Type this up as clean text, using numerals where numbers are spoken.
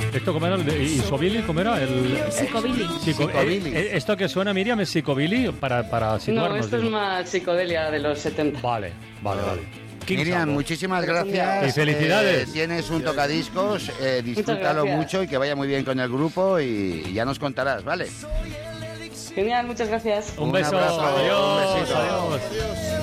¿Esto cómo era? ¿Y Sobili cómo era? Psicobilly. Psicobilly. ¿Esto que suena, Miriam, es Psicobilly para situarnos? No, esto es más psicodelia de los 70. Vale. King Miriam, Sabo. muchísimas gracias. Y felicidades. Tienes un tocadiscos, disfrútalo mucho y que vaya muy bien con el grupo y ya nos contarás, ¿vale? Genial, muchas gracias. Un beso. abrazo, Adiós. un besito. Adiós.